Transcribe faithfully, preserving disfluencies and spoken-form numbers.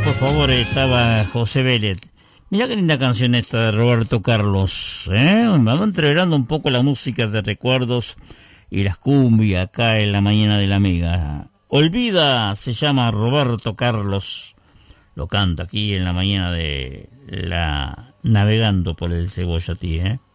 por favor, estaba José Vélez. Mirá qué linda canción esta de Roberto Carlos, ¿eh? Me va entreverando un poco la música de recuerdos y las cumbias acá en la mañana de la Mega. Olvida, se llama Roberto Carlos. Lo canta aquí en la mañana de la Navegando por el Cebollati, ¿eh?